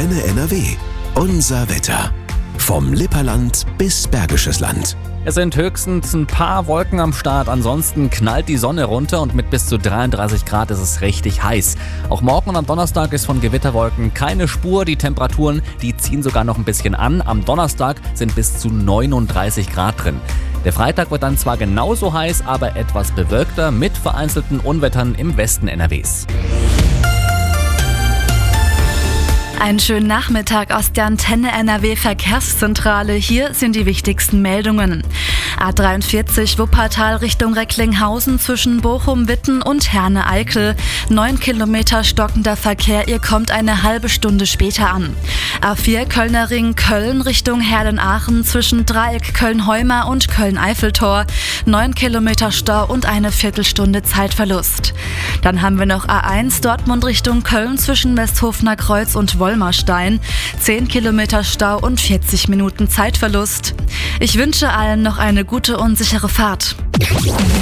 Antenne NRW. Unser Wetter. Vom Lipperland bis Bergisches Land. Es sind höchstens ein paar Wolken am Start, ansonsten knallt die Sonne runter und mit bis zu 33 Grad ist es richtig heiß. Auch morgen und am Donnerstag ist von Gewitterwolken keine Spur. Die Temperaturen, die ziehen sogar noch ein bisschen an. Am Donnerstag sind bis zu 39 Grad drin. Der Freitag wird dann zwar genauso heiß, aber etwas bewölkter mit vereinzelten Unwettern im Westen NRWs. Einen schönen Nachmittag aus der Antenne NRW Verkehrszentrale. Hier sind die wichtigsten Meldungen. A43 Wuppertal Richtung Recklinghausen zwischen Bochum, Witten und Herne-Eickel. 9 Kilometer stockender Verkehr, ihr kommt eine halbe Stunde später an. A4 Kölner Ring Köln Richtung Herlen-Aachen zwischen Dreieck Köln-Heumer und Köln-Eiffeltor. 9 Kilometer Stau und eine Viertelstunde Zeitverlust. Dann haben wir noch A1 Dortmund Richtung Köln zwischen Westhofener Kreuz und Wollmerstein. 10 Kilometer Stau und 40 Minuten Zeitverlust. Ich wünsche allen noch eine gute und sichere Fahrt.